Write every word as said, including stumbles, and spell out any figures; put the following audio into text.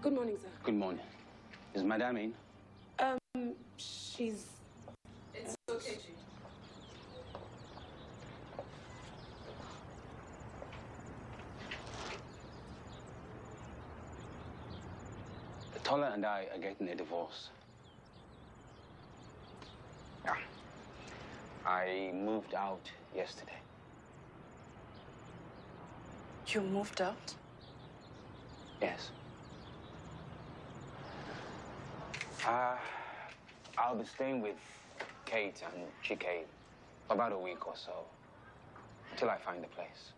Good morning, sir. Good morning. Is Madame in? Um, she's... It's okay, G. Tola and I are getting a divorce. Yeah. I moved out yesterday. You moved out? Yes. Uh, I'll be staying with Kate and Chike for about a week or so, until I find a place.